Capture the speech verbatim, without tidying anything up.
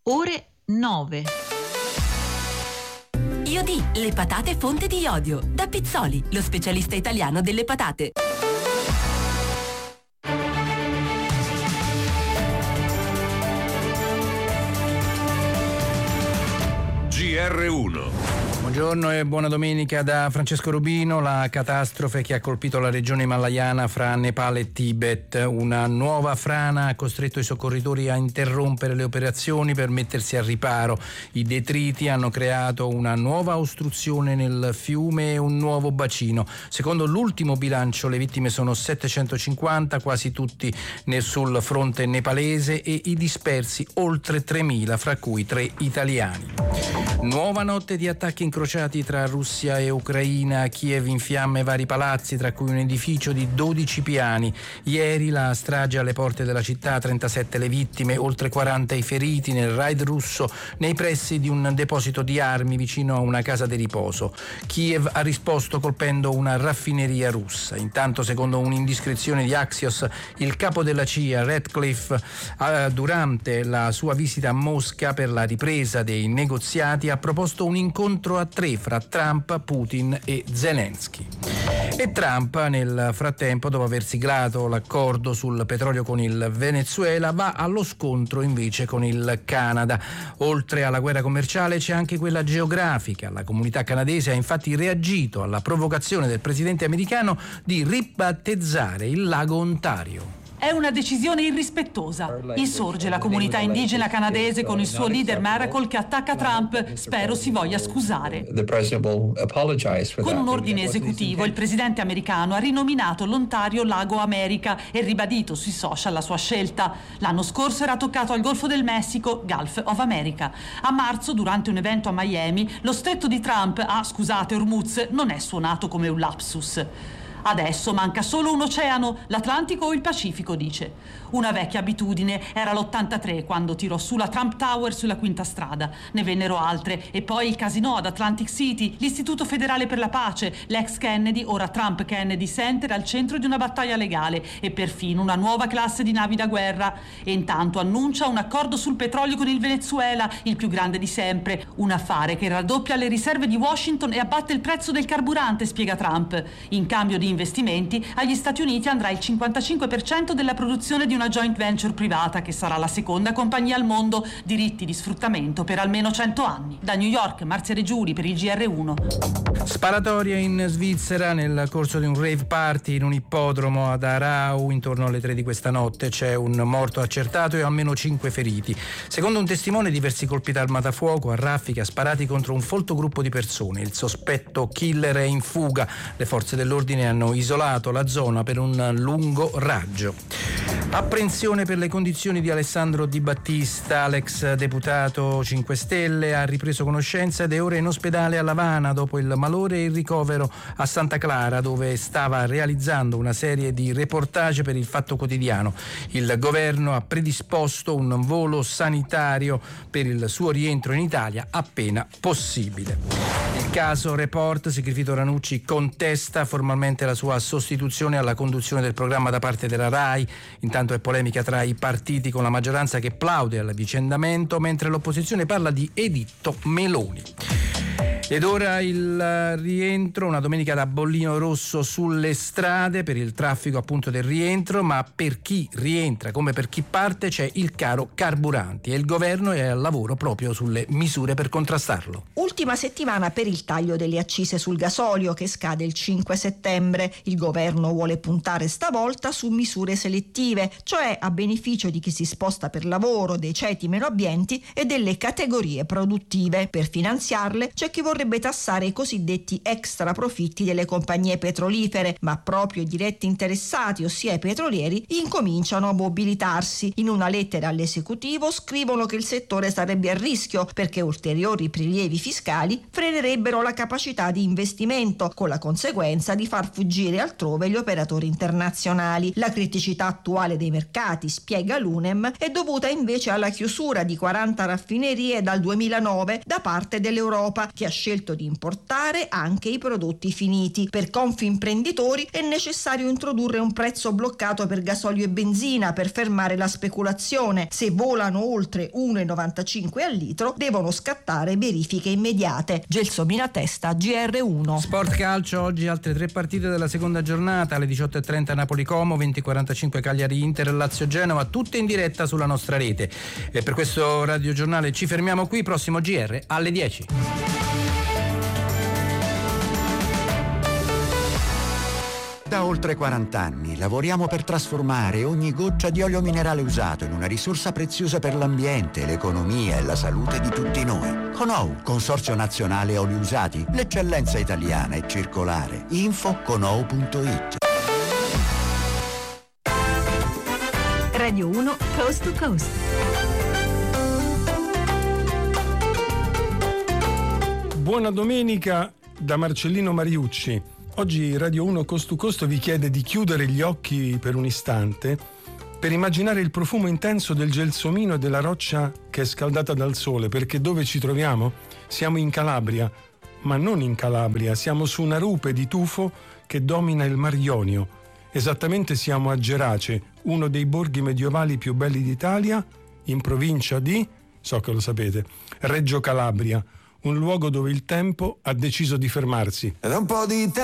ore nove. Iodi, le patate fonte di iodio. Da Pizzoli, lo specialista italiano delle patate. G R uno. Buongiorno e buona domenica da Francesco Rubino. La catastrofe che ha colpito la regione himalayana fra Nepal e Tibet. Una nuova frana ha costretto i soccorritori a interrompere le operazioni per mettersi al riparo. I detriti hanno creato una nuova ostruzione nel fiume e un nuovo bacino. Secondo l'ultimo bilancio le vittime sono settecentocinquanta, quasi tutti nel sul fronte nepalese, e i dispersi oltre tremila, fra cui tre italiani. Nuova notte di attacchi incrociati tra Russia e Ucraina. Kiev in fiamme vari palazzi, tra cui un edificio di dodici piani. Ieri la strage alle porte della città, trentasette le vittime, oltre quaranta i feriti nel raid russo nei pressi di un deposito di armi vicino a una casa di riposo. Kiev ha risposto colpendo una raffineria russa. Intanto, secondo un'indiscrezione di Axios, il capo della C I A, Ratcliffe, durante la sua visita a Mosca per la ripresa dei negoziati, ha proposto un incontro a tre fra Trump, Putin e Zelensky. E Trump, nel frattempo, dopo aver siglato l'accordo sul petrolio con il Venezuela, va allo scontro invece con il Canada. Oltre alla guerra commerciale c'è anche quella geografica. La comunità canadese ha infatti reagito alla provocazione del presidente americano di ribattezzare il lago Ontario. È una decisione irrispettosa. Insorge la comunità indigena canadese con il suo leader Miracle che attacca Trump. Spero si voglia scusare. Con un ordine esecutivo il presidente americano ha rinominato l'Ontario Lago America e ribadito sui social la sua scelta. L'anno scorso era toccato al Golfo del Messico, Gulf of America. A marzo, durante un evento a Miami, lo stretto di Trump, ah scusate Hormuz, non è suonato come un lapsus. Adesso manca solo un oceano, l'Atlantico o il Pacifico, dice. Una vecchia abitudine, era l'ottantatré quando tirò su la Trump Tower sulla Quinta Strada. Ne vennero altre, e poi il casino ad Atlantic City, l'Istituto Federale per la Pace, l'ex Kennedy, ora Trump Kennedy Center, al centro di una battaglia legale, e perfino una nuova classe di navi da guerra. E intanto annuncia un accordo sul petrolio con il Venezuela, il più grande di sempre. Un affare che raddoppia le riserve di Washington e abbatte il prezzo del carburante, spiega Trump. In cambio di investimenti, agli Stati Uniti andrà il cinquantacinque per cento della produzione di una joint venture privata che sarà la seconda compagnia al mondo, diritti di sfruttamento per almeno cento anni. Da New York, Marzia Reggiuli per il G R uno. Sparatoria in Svizzera nel corso di un rave party in un ippodromo ad Aarau intorno alle tre di questa notte. C'è un morto accertato e almeno cinque feriti. Secondo un testimone, diversi colpi d'arma da fuoco a raffica sparati contro un folto gruppo di persone. Il sospetto killer è in fuga. Le forze dell'ordine hanno isolato la zona per un lungo raggio. Apprensione per le condizioni di Alessandro Di Battista. L'ex deputato cinque Stelle ha ripreso conoscenza ed è ora in ospedale a L'Avana dopo il malore e il ricovero a Santa Clara, dove stava realizzando una serie di reportage per il Fatto Quotidiano. Il governo ha predisposto un volo sanitario per il suo rientro in Italia appena possibile. Il caso Report, Sigfrido Ranucci contesta formalmente la sua sostituzione alla conduzione del programma da parte della RAI. Intanto è polemica tra i partiti, con la maggioranza che plaude all'avvicendamento mentre l'opposizione parla di editto Meloni. Ed ora il rientro, una domenica da bollino rosso sulle strade per il traffico appunto del rientro, ma per chi rientra come per chi parte c'è il caro carburanti e il governo è al lavoro proprio sulle misure per contrastarlo. Ultima settimana per il taglio delle accise sul gasolio che scade il cinque settembre. Il governo vuole puntare stavolta su misure selettive, cioè a beneficio di chi si sposta per lavoro, dei ceti meno abbienti e delle categorie produttive. Per finanziarle c'è chi vorrebbe tassare i cosiddetti extra profitti delle compagnie petrolifere, ma proprio i diretti interessati, ossia i petrolieri, incominciano a mobilitarsi. In una lettera all'esecutivo scrivono che il settore sarebbe a rischio perché ulteriori prelievi fiscali fiscali frenerebbero la capacità di investimento, con la conseguenza di far fuggire altrove gli operatori internazionali. La criticità attuale dei mercati, spiega l'UNEM, è dovuta invece alla chiusura di quaranta raffinerie dal duemilanove da parte dell'Europa, che ha scelto di importare anche i prodotti finiti. Per Confimprenditori è necessario introdurre un prezzo bloccato per gasolio e benzina per fermare la speculazione. Se volano oltre uno virgola novantacinque al litro devono scattare verifiche immediate. Gelsomina Testa, G R uno. Sport calcio, oggi altre tre partite della seconda giornata, alle diciotto e trenta Napoli-Como, venti e quarantacinque Cagliari-Inter, Lazio-Genova, tutte in diretta sulla nostra rete. E per questo radiogiornale ci fermiamo qui, prossimo G R alle dieci. Da oltre quaranta anni lavoriamo per trasformare ogni goccia di olio minerale usato in una risorsa preziosa per l'ambiente, l'economia e la salute di tutti noi. Conou, Consorzio Nazionale Oli Usati, l'eccellenza italiana e circolare. Info conou punto it. Radio uno Coast to Coast. Buona domenica da Marcellino Mariucci. Oggi Radio uno Coast to Coast vi chiede di chiudere gli occhi per un istante per immaginare il profumo intenso del gelsomino e della roccia che è scaldata dal sole, perché dove ci troviamo? Siamo in Calabria, ma non in Calabria, siamo su una rupe di tufo che domina il Mar Ionio. Esattamente siamo a Gerace, uno dei borghi medievali più belli d'Italia, in provincia di, so che lo sapete, Reggio Calabria, un luogo dove il tempo ha deciso di fermarsi. Da un po' di tempo